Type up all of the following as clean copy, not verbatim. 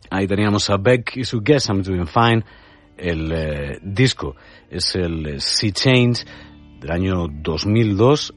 Ahí teníamos a Beck y su Guess I'm Doing Fine. El disco es el Sea Change del año 2002.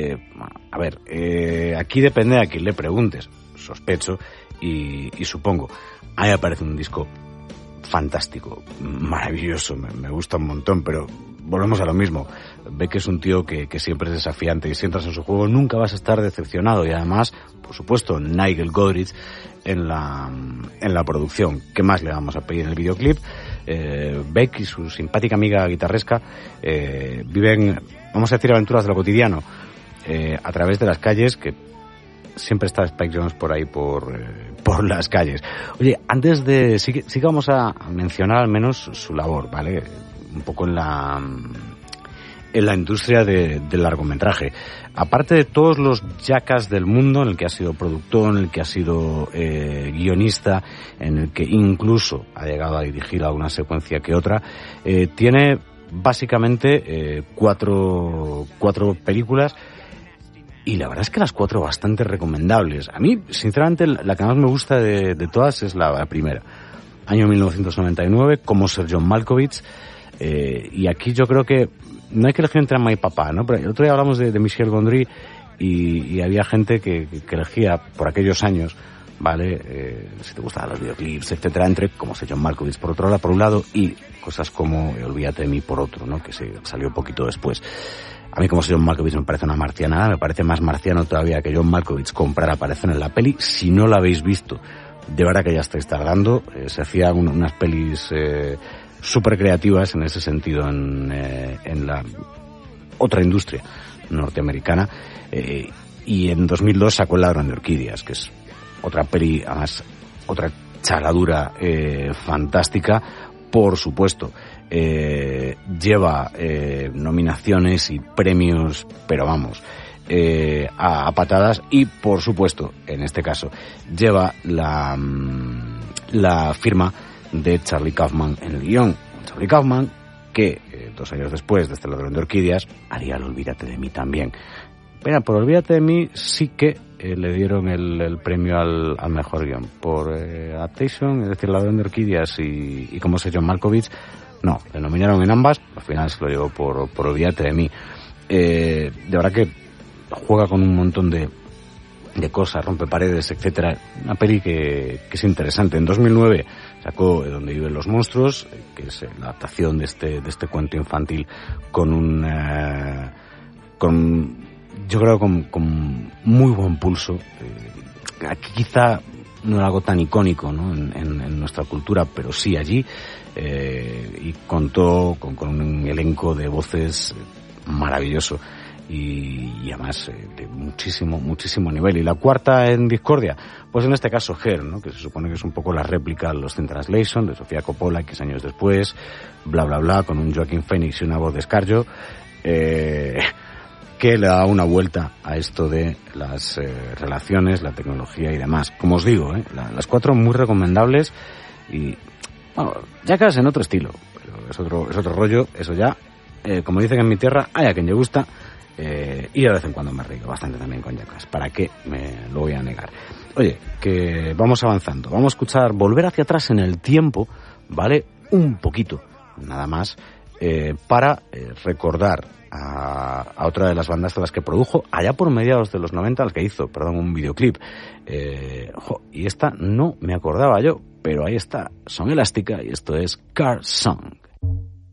Aquí depende a quien le preguntes, sospecho y supongo. Ahí aparece un disco fantástico, maravilloso, me gusta un montón, pero volvemos a lo mismo. Beck es un tío que siempre es desafiante y si entras en su juego nunca vas a estar decepcionado, y además, por supuesto, Nigel Godrich en la producción. ¿Qué más le vamos a pedir en el videoclip? Beck y su simpática amiga guitarresca viven, vamos a decir, aventuras de lo cotidiano a través de las calles, que siempre está Spike Jonze por ahí por las calles. Oye, antes de sí que vamos a mencionar al menos su labor, ¿vale? Un poco en la industria del largometraje. Aparte de todos los jackass del mundo, en el que ha sido productor, en el que ha sido guionista, en el que incluso ha llegado a dirigir alguna secuencia que otra, tiene básicamente cuatro películas, y la verdad es que las 4 bastante recomendables. A mí, sinceramente, la que más me gusta de todas es la primera. Año 1999, como Sir John Malkovich. Y aquí yo creo que no hay que elegir entre mamá y papá, ¿no? Pero el otro día hablamos de Michel Gondry y había gente que elegía por aquellos años, ¿vale? Si te gustaban los videoclips, etcétera, entre como Sir John Malkovich por un lado y cosas como Olvídate de mí por otro, ¿no? Que salió un poquito después. A mí, como John Malkovich, me parece una marcianada, me parece más marciano todavía que John Malkovich comprar aparición en la peli. Si no la habéis visto, de verdad que ya estáis tardando. Se hacían unas pelis súper creativas en ese sentido en la otra industria norteamericana. Y en 2002 sacó El ladrón de orquídeas, que es otra peli, además, otra chaladura fantástica, por supuesto. Lleva nominaciones y premios, pero vamos, a patadas, y por supuesto, en este caso, lleva la firma de Charlie Kaufman en el guión. Charlie Kaufman, que 2 años después de este ladrón de orquídeas, haría el Olvídate de mí también. Pero por Olvídate de mí sí que le dieron el premio al mejor guión. Por Adaptation, es decir, ladrón de orquídeas y como sé John Malkovich, no, le nominaron en ambas, al final se lo llevó por Olvídate de mí. De verdad que juega con un montón de cosas, rompe paredes, etcétera. Una peli que es interesante. En 2009 sacó Donde viven los monstruos, que es la adaptación de este cuento infantil yo creo con muy buen pulso. Aquí quizá no era algo tan icónico, ¿no? en nuestra cultura, pero sí allí, y contó con un elenco de voces maravilloso y además de muchísimo nivel. Y la cuarta en discordia, pues en este caso Her, ¿no? Que se supone que es un poco la réplica de Lost in Translation de Sofía Coppola, que es años después, bla bla bla, con un Joaquin Phoenix y una voz de escarllo, que le da una vuelta a esto de las relaciones, la tecnología y demás. Como os digo, las 4 muy recomendables, y bueno, Jackass en otro estilo, pero es otro rollo, eso ya, como dicen en mi tierra, hay a quien le gusta, y de vez en cuando me río bastante también con Jackass, ¿para qué me lo voy a negar? Oye, que vamos avanzando, vamos a escuchar Volver hacia atrás en el tiempo, ¿vale? Un poquito, nada más, para recordar a otra de las bandas de las que produjo allá por mediados de los 90, al que hizo, un videoclip. Y esta no me acordaba yo, pero ahí está, Son Elástica, y esto es Car Song.